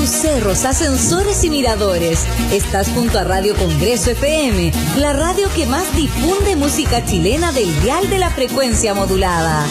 tus cerros, ascensores y miradores. Estás junto a Radio Congreso FM, la radio que más difunde música chilena del dial de la frecuencia modulada.